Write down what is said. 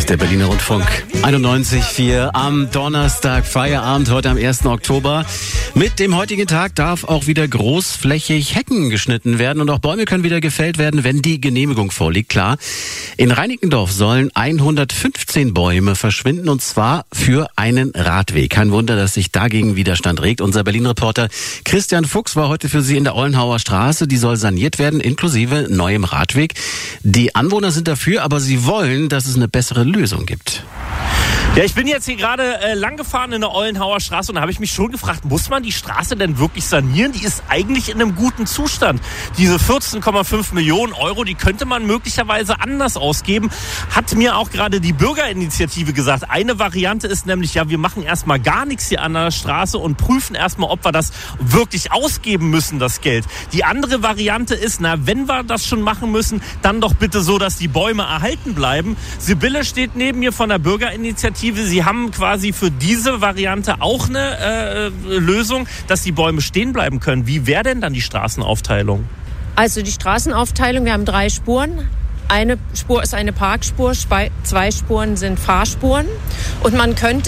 Der Berliner Rundfunk 91,4 am Donnerstag, Feierabend, heute am 1. Oktober. Mit dem heutigen Tag darf auch wieder großflächig Hecken geschnitten werden und auch Bäume können wieder gefällt werden, wenn die Genehmigung vorliegt, klar. In Reinickendorf sollen 115 Bäume verschwinden und zwar für einen Radweg. Kein Wunder, dass sich dagegen Widerstand regt. Unser Berlin-Reporter Christian Fuchs war heute für Sie in der Ollenhauer Straße. Die soll saniert werden, inklusive neuem Radweg. Die Anwohner sind dafür, aber sie wollen, dass es eine bessere Lösung gibt. Ja, ich bin jetzt hier gerade lang gefahren in der Ollenhauer Straße und da habe ich mich schon gefragt, muss man die Straße denn wirklich sanieren? Die ist eigentlich in einem guten Zustand. Diese 14,5 Millionen Euro, die könnte man möglicherweise anders ausgeben, hat mir auch gerade die Bürgerinitiative gesagt. Eine Variante ist nämlich, ja, wir machen erstmal gar nichts hier an der Straße und prüfen erstmal, ob wir das wirklich ausgeben müssen, das Geld. Die andere Variante ist, wenn wir das schon machen müssen, dann doch bitte so, dass die Bäume erhalten bleiben. Sibylle steht neben mir von der Bürgerinitiative. Sie haben quasi für diese Variante auch eine Lösung, dass die Bäume stehen bleiben können. Wie wäre denn dann die Straßenaufteilung? Also die Straßenaufteilung, wir haben 3 Spuren. Eine Spur ist eine Parkspur, 2 Spuren sind Fahrspuren. Und man könnte